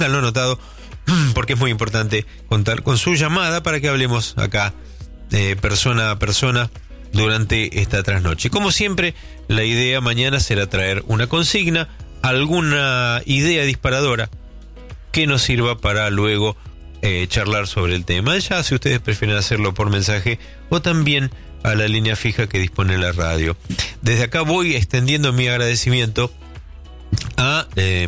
ténganlo anotado, porque es muy importante contar con su llamada para que hablemos acá persona a persona durante esta trasnoche. Como siempre, la idea mañana será traer una consigna, alguna idea disparadora que nos sirva para luego charlar sobre el tema. Ya si ustedes prefieren hacerlo por mensaje o también a la línea fija que dispone la radio. Desde acá voy extendiendo mi agradecimiento a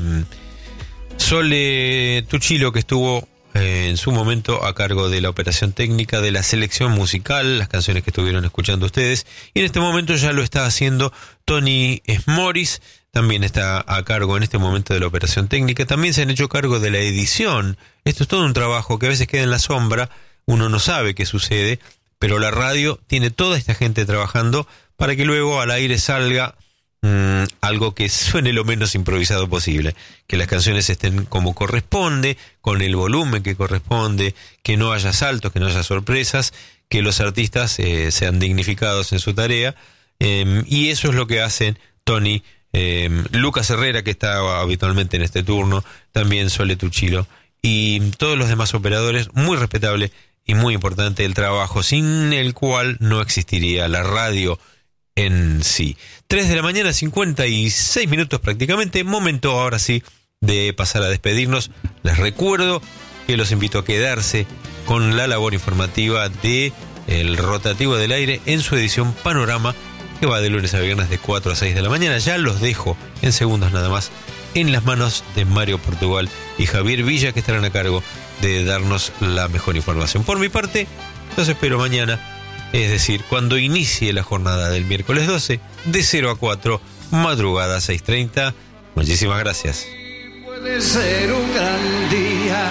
Sole Tuchilo, que estuvo en su momento a cargo de la operación técnica de la selección musical, las canciones que estuvieron escuchando ustedes, y en este momento ya lo está haciendo Tony Smoris, también está a cargo en este momento de la operación técnica. También se han hecho cargo de la edición. Esto es todo un trabajo que a veces queda en la sombra, uno no sabe qué sucede, pero la radio tiene toda esta gente trabajando para que luego al aire salga algo que suene lo menos improvisado posible, que las canciones estén como corresponde, con el volumen que corresponde, que no haya saltos, que no haya sorpresas, que los artistas sean dignificados en su tarea, y eso es lo que hacen Tony, Lucas Herrera, que está habitualmente en este turno, también Sole Tuchilo y todos los demás operadores. Muy respetable y muy importante el trabajo, sin el cual no existiría la radio en sí. 3 de la mañana, 56 minutos prácticamente. Momento ahora sí de pasar a despedirnos. Les recuerdo que los invito a quedarse con la labor informativa de El Rotativo del Aire en su edición Panorama, que va de lunes a viernes de 4 a 6 de la mañana. Ya los dejo en segundos nada más en las manos de Mario Portugal y Javier Villa, que estarán a cargo de darnos la mejor información. Por mi parte, los espero mañana, es decir, cuando inicie la jornada del miércoles 12, de 0 a 4, madrugada 6:30. Muchísimas gracias. Puede ser un gran día,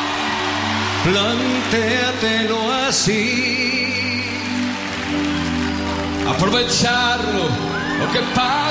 plantéatelo así, aprovecharlo, lo que pasa.